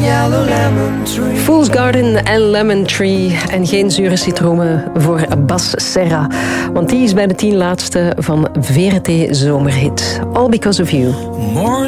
Fool's Garden en Lemon Tree. En geen zure citroenen voor Bas Serra. Want die is bij de 10 laatste van VRT Zomerhit. All Because of You.